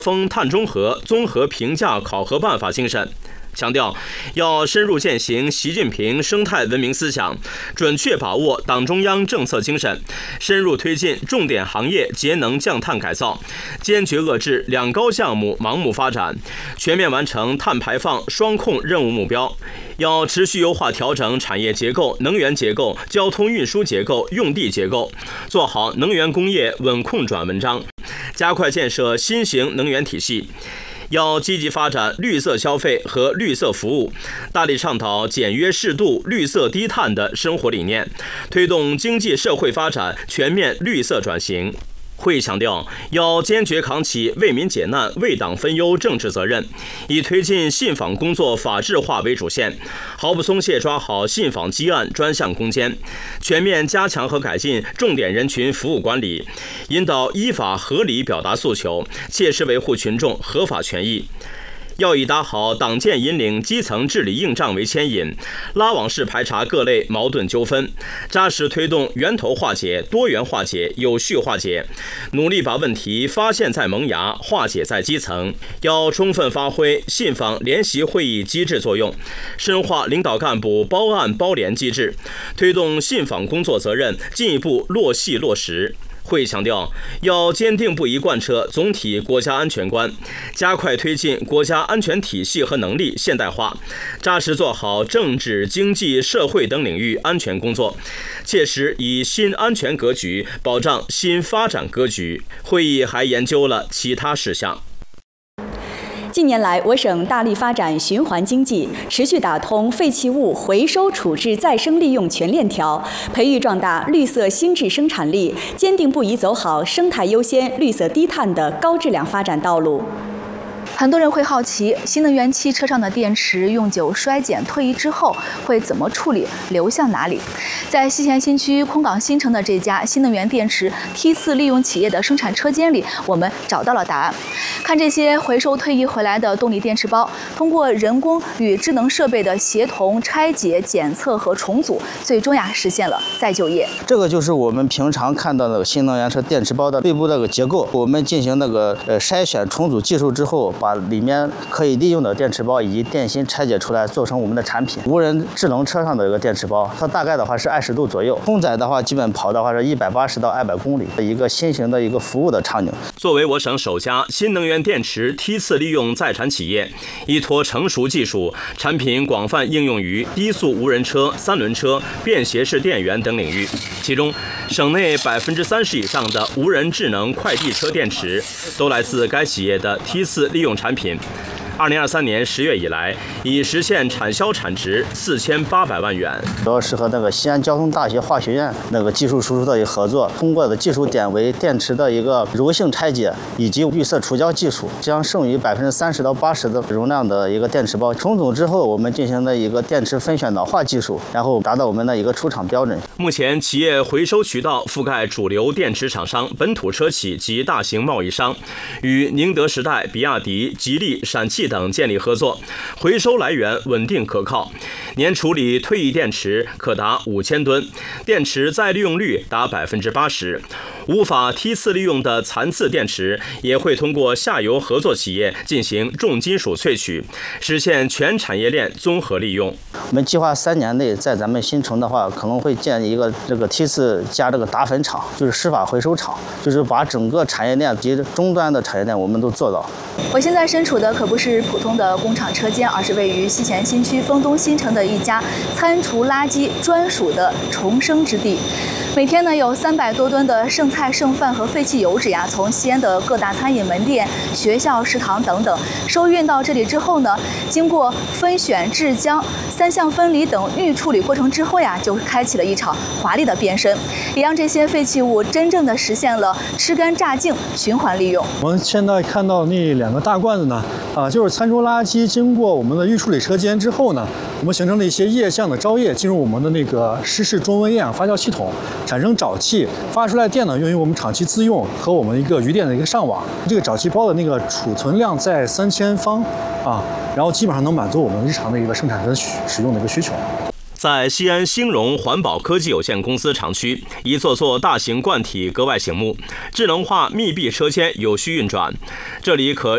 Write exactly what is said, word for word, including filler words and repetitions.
风碳中和综合评价考核办法精神，强调要深入践行习近平生态文明思想，准确把握党中央政策精神，深入推进重点行业节能降碳改造，坚决遏制两高项目盲目发展，全面完成碳排放双控任务目标。要持续优化调整产业结构、能源结构、交通运输结构、用地结构，做好能源工业稳控转文章，加快建设新型能源体系。要积极发展绿色消费和绿色服务，大力倡导简约适度、绿色低碳的生活理念，推动经济社会发展全面绿色转型。会议强调，要坚决扛起为民解难、为党分忧政治责任，以推进信访工作法治化为主线，毫不松懈抓好信访积案专项攻坚，全面加强和改进重点人群服务管理，引导依法合理表达诉求，切实维护群众合法权益。要以打好党建引领基层治理硬仗为牵引，拉网式排查各类矛盾纠纷，扎实推动源头化解、多元化解、有序化解，努力把问题发现在萌芽，化解在基层。要充分发挥信访联席会议机制作用，深化领导干部包案包联机制，推动信访工作责任进一步落细落实。会议强调，要坚定不移贯彻总体国家安全观，加快推进国家安全体系和能力现代化，扎实做好政治、经济、社会等领域安全工作，切实以新安全格局保障新发展格局。会议还研究了其他事项。 近年来，我省大力发展循环经济，持续打通废弃物回收、处置、再生利用全链条，培育壮大绿色新质生产力，坚定不移走好生态优先、绿色低碳的高质量发展道路。 很多人会好奇，新能源汽车上的电池用久衰减退役之后会怎么处理，流向哪里？在西咸新区空港新城的这家新能源电池梯次利用企业的生产车间里，我们找到了答案。看这些回收退役回来的动力电池包，通过人工与智能设备的协同拆解、检测和重组，最终呀实现了再就业。 这个就是我们平常看到的新能源车电池包的内部那个结构，我们进行那个呃筛选重组技术之后，把里面可以利用的电池包以及电芯拆解出来，做成我们的产品。无人智能车上的一个电池包，它大概的话是二十度左右，空载的话基本跑的话是一百八十到二百公里的一个新型的一个服务的场景。 作为我省首家新能源电池梯次利用在产企业，依托成熟技术，产品广泛应用于低速无人车、三轮车、便携式电源等领域。其中，省内百分之三十以上的无人智能快递车电池都来自该企业的梯次利用产品。二零二三年十月以来，已实现产销产值四千八百万元。 主要是和那个西安交通大学化学院那个技术输出的一个合作，通过的技术点为电池的一个柔性拆解以及绿色除胶技术，将剩余百分之三十到八十的容量的一个电池包重组之后，我们进行了一个电池分选脑化技术，然后达到我们的一个出厂标准。 目前，企业回收渠道覆盖主流电池厂商、本土车企及大型贸易商，与宁德时代、比亚迪、吉利、陕汽等建立合作，回收来源稳定可靠，年处理退役电池可达五千吨，电池再利用率达百分之八十。无法梯次利用的残次电池也会通过下游合作企业进行重金属萃取，实现全产业链综合利用。 我们计划三年内在咱们新城的话，可能会建一个这个梯次加这个打粉厂，就是湿法回收厂，就是把整个产业链及终端的产业链我们都做到。 我现在身处的可不是普通的工厂车间，而是位于西咸新区丰东新城的一家餐厨垃圾专属的重生之地。每天呢，有三百多吨的剩菜剩饭和废弃油脂呀，从西安的各大餐饮门店、学校、食堂等等收运到这里之后呢，经过分选、制浆、三项分离等预处理过程之后呀，就开启了一场华丽的变身，也让这些废弃物真正的实现了吃干榨净循环利用。 我们现在看到那两个大罐子呢，啊，就是餐桌垃圾经过我们的预处理车间之后呢，我们形成了一些液相的招液，进入我们的那个湿式中温厌氧发酵系统，产生沼气，发出来电呢用于我们厂区自用和我们一个余电的一个上网。这个沼气包的那个储存量在三千方啊，然后基本上能满足我们日常的一个生产跟使用的一个需求。 在西安兴荣环保科技有限公司厂区，一座座大型罐体格外醒目，智能化密闭车间有序运转，这里可